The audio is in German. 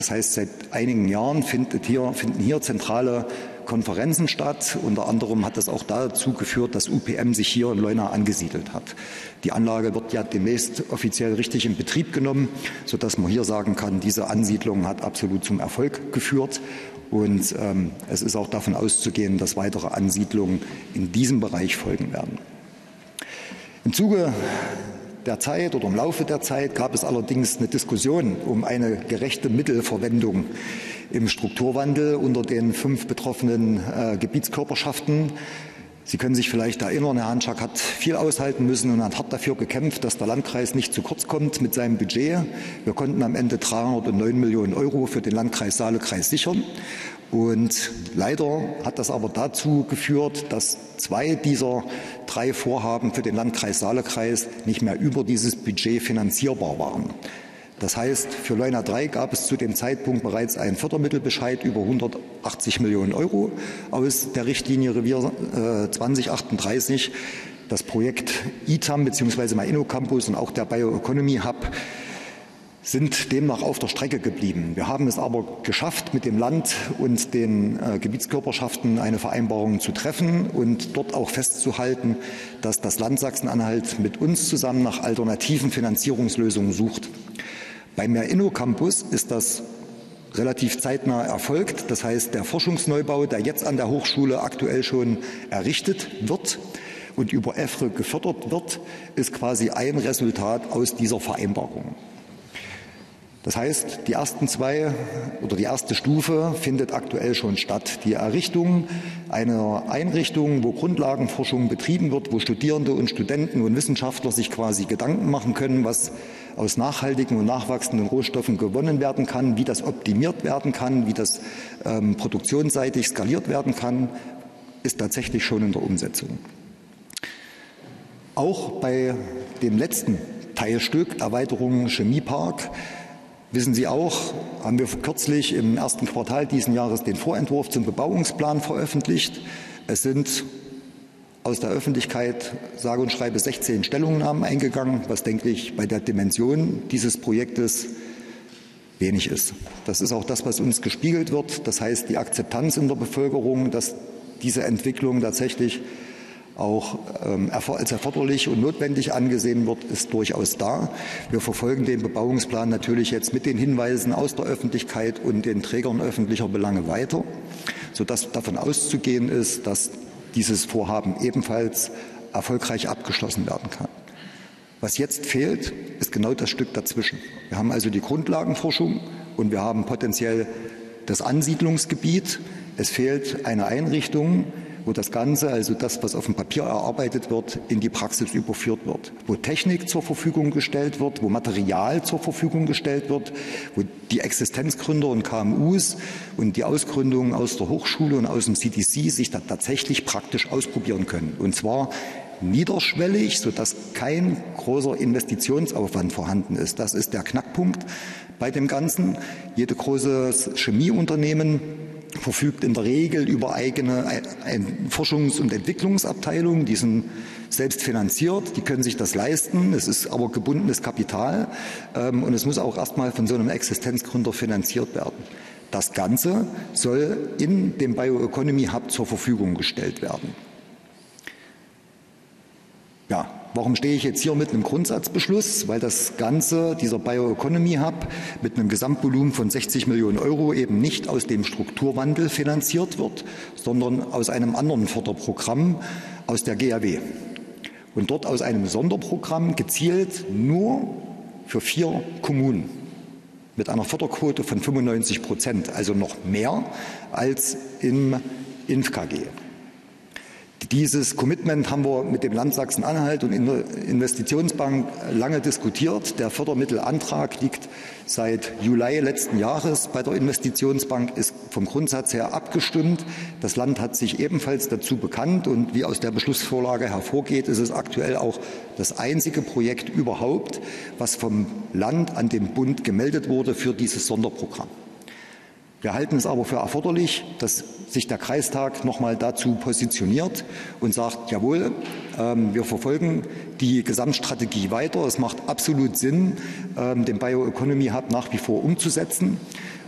Das heißt, seit einigen Jahren finden hier zentrale Konferenzen statt. Unter anderem hat das auch dazu geführt, dass UPM sich hier in Leuna angesiedelt hat. Die Anlage wird ja demnächst offiziell richtig in Betrieb genommen, sodass man hier sagen kann, diese Ansiedlung hat absolut zum Erfolg geführt. Und es ist auch davon auszugehen, dass weitere Ansiedlungen in diesem Bereich folgen werden. Im Zuge der Zeit oder im Laufe der Zeit gab es allerdings eine Diskussion um eine gerechte Mittelverwendung im Strukturwandel unter den 5 betroffenen Gebietskörperschaften. Sie können sich vielleicht erinnern, Herr Hanschak hat viel aushalten müssen und hat hart dafür gekämpft, dass der Landkreis nicht zu kurz kommt mit seinem Budget. Wir konnten am Ende 309 Millionen € für den Landkreis Saale-Kreis sichern. Und leider hat das aber dazu geführt, dass 2 dieser 3 Vorhaben für den Landkreis Saale-Kreis nicht mehr über dieses Budget finanzierbar waren. Das heißt, für Leuna 3 gab es zu dem Zeitpunkt bereits einen Fördermittelbescheid über 180 Millionen € aus der Richtlinie Revier 2038. Das Projekt ITAM bzw. MyInnoCampus und auch der Bioeconomy Hub sind demnach auf der Strecke geblieben. Wir haben es aber geschafft, mit dem Land und den Gebietskörperschaften eine Vereinbarung zu treffen und dort auch festzuhalten, dass das Land Sachsen-Anhalt mit uns zusammen nach alternativen Finanzierungslösungen sucht. Beim MyInnoCampus ist das relativ zeitnah erfolgt. Das heißt, der Forschungsneubau, der jetzt an der Hochschule aktuell schon errichtet wird und über EFRE gefördert wird, ist quasi ein Resultat aus dieser Vereinbarung. Das heißt, die ersten 2 oder die erste Stufe findet aktuell schon statt. Die Errichtung einer Einrichtung, wo Grundlagenforschung betrieben wird, wo Studierende und Studenten und Wissenschaftler sich quasi Gedanken machen können, was aus nachhaltigen und nachwachsenden Rohstoffen gewonnen werden kann, wie das optimiert werden kann, wie das produktionsseitig skaliert werden kann, ist tatsächlich schon in der Umsetzung. Auch bei dem letzten Teilstück, Erweiterung Chemiepark, wissen Sie auch, haben wir kürzlich im ersten Quartal diesen Jahres den Vorentwurf zum Bebauungsplan veröffentlicht. Es sind aus der Öffentlichkeit sage und schreibe 16 Stellungnahmen eingegangen, was, denke ich, bei der Dimension dieses Projektes wenig ist. Das ist auch das, was uns gespiegelt wird. Das heißt, die Akzeptanz in der Bevölkerung, dass diese Entwicklung tatsächlich auch als erforderlich und notwendig angesehen wird, ist durchaus da. Wir verfolgen den Bebauungsplan natürlich jetzt mit den Hinweisen aus der Öffentlichkeit und den Trägern öffentlicher Belange weiter, sodass davon auszugehen ist, dass dieses Vorhaben ebenfalls erfolgreich abgeschlossen werden kann. Was jetzt fehlt, ist genau das Stück dazwischen. Wir haben also die Grundlagenforschung und wir haben potenziell das Ansiedlungsgebiet. Es fehlt eine Einrichtung, wo das Ganze, also das, was auf dem Papier erarbeitet wird, in die Praxis überführt wird, wo Technik zur Verfügung gestellt wird, wo Material zur Verfügung gestellt wird, wo die Existenzgründer und KMUs und die Ausgründungen aus der Hochschule und aus dem CDC sich da tatsächlich praktisch ausprobieren können. Und zwar niederschwellig, sodass kein großer Investitionsaufwand vorhanden ist. Das ist der Knackpunkt bei dem Ganzen. Jede große Chemieunternehmen verfügt in der Regel über eigene Forschungs- und Entwicklungsabteilungen. Die sind selbst finanziert, die können sich das leisten. Es ist aber gebundenes Kapital und es muss auch erstmal von so einem Existenzgründer finanziert werden. Das Ganze soll in dem Bioeconomy Hub zur Verfügung gestellt werden. Ja, warum stehe ich jetzt hier mit einem Grundsatzbeschluss? Weil das Ganze, dieser Bioeconomy Hub, mit einem Gesamtvolumen von 60 Millionen € eben nicht aus dem Strukturwandel finanziert wird, sondern aus einem anderen Förderprogramm, aus der GAW. Und dort aus einem Sonderprogramm gezielt nur für 4 Kommunen mit einer Förderquote von 95%, also noch mehr als im INFKG. Dieses Commitment haben wir mit dem Land Sachsen-Anhalt und in der Investitionsbank lange diskutiert. Der Fördermittelantrag liegt seit Juli letzten Jahres bei der Investitionsbank, ist vom Grundsatz her abgestimmt. Das Land hat sich ebenfalls dazu bekannt und wie aus der Beschlussvorlage hervorgeht, ist es aktuell auch das einzige Projekt überhaupt, was vom Land an den Bund gemeldet wurde für dieses Sonderprogramm. Wir halten es aber für erforderlich, dass sich der Kreistag noch mal dazu positioniert und sagt, jawohl, wir verfolgen die Gesamtstrategie weiter. Es macht absolut Sinn, den Bioeconomy Hub nach wie vor umzusetzen.